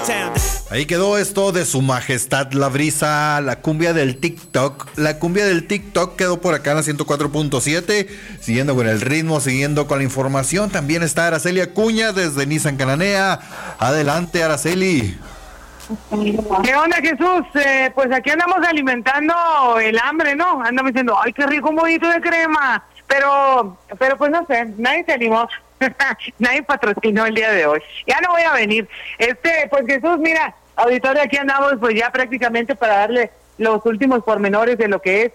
Ahí quedó esto de Su Majestad la Brisa, la cumbia del TikTok. La cumbia del TikTok quedó por acá en la 104.7, siguiendo con el ritmo, siguiendo con la información. También está Araceli Acuña desde Nissan Cananea. Adelante, Araceli. ¿Qué onda, Jesús? Pues aquí andamos alimentando el hambre, ¿no? Andamos diciendo, ay, qué rico mojito de crema. Pero pues no sé, nadie se animó. Nadie patrocinó el día de hoy. Ya no voy a venir. Pues Jesús, mira, auditorio, aquí andamos pues ya prácticamente para darle los últimos pormenores de lo que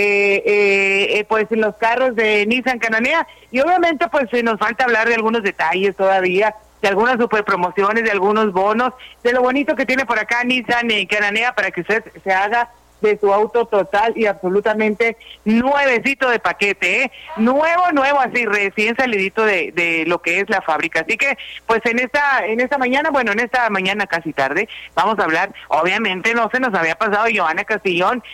es pues los carros de Nissan Cananea. Y obviamente pues nos falta hablar de algunos detalles todavía, de algunas super promociones, de algunos bonos, de lo bonito que tiene por acá Nissan Cananea para que usted se haga de su auto total y absolutamente nuevecito de paquete, nuevo, así recién salidito de lo que es la fábrica. Así que, pues en esta mañana casi tarde, vamos a hablar, obviamente no se nos había pasado Johanna Castillón,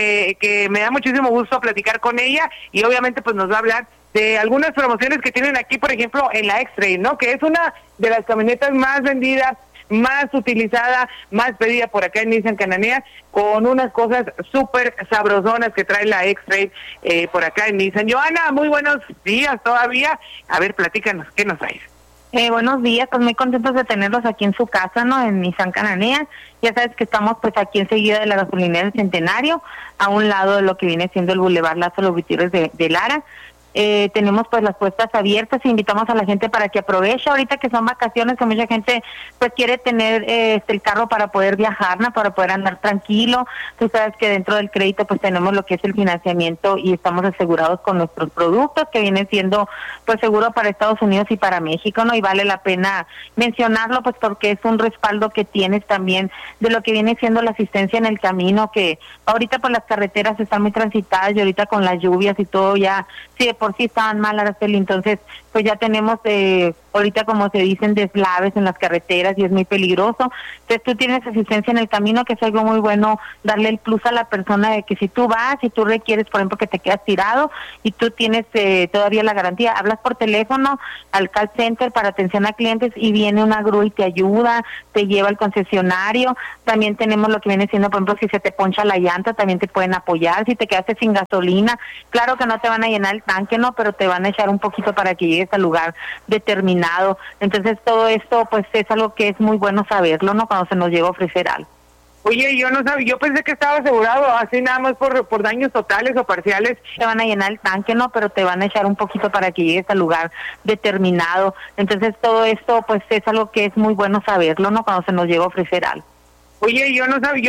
que me da muchísimo gusto platicar con ella, y obviamente pues nos va a hablar de algunas promociones que tienen aquí, por ejemplo, en la X-Trail, ¿no? Que es una de las camionetas más vendidas, más utilizada, más pedida por acá en Nissan Cananea, con unas cosas súper sabrosonas que trae la X-Trail por acá en Nissan. Johanna, muy buenos días todavía. A ver, platícanos, ¿qué nos traes? Buenos días, pues muy contentos de tenerlos aquí en su casa, ¿no? En Nissan Cananea. Ya sabes que estamos pues aquí enseguida de la gasolinera del Centenario, a un lado de lo que viene siendo el Boulevard Lázaro Gutiérrez de Lara. Tenemos pues las puestas abiertas, invitamos a la gente para que aproveche ahorita que son vacaciones, que mucha gente pues quiere tener el carro para poder viajar, ¿no? Para poder andar tranquilo. Tú sabes que dentro del crédito pues tenemos lo que es el financiamiento y estamos asegurados con nuestros productos, que vienen siendo pues seguro para Estados Unidos y para México, ¿no? Y vale la pena mencionarlo pues porque es un respaldo que tienes también de lo que viene siendo la asistencia en el camino, que ahorita pues las carreteras están muy transitadas y ahorita con las lluvias y todo ya, sí, de por sí estaban mal, Araceli, entonces pues ya tenemos ahorita, como se dicen, deslaves en las carreteras y es muy peligroso. Entonces tú tienes asistencia en el camino, que es algo muy bueno, darle el plus a la persona de que si tú vas y tú requieres, por ejemplo, que te quedas tirado y tú tienes todavía la garantía, hablas por teléfono al call center para atención a clientes y viene una grúa y te ayuda, te lleva al concesionario. También tenemos lo que viene siendo, por ejemplo, si se te poncha la llanta, también te pueden apoyar. Si te quedaste sin gasolina, claro que no te van a llenar el tanque, no, pero te van a echar un poquito para que llegues al lugar determinado. Entonces todo esto pues es algo que es muy bueno saberlo, ¿no? Cuando se nos llega a ofrecer algo. Oye, yo no sabía, yo pensé que estaba asegurado, así nada más por daños totales o parciales. Te van a llenar el tanque, ¿no? Pero te van a echar un poquito para que llegues al lugar determinado. Entonces todo esto pues es algo que es muy bueno saberlo, ¿no? Cuando se nos llega a ofrecer algo. Oye, yo no sabía.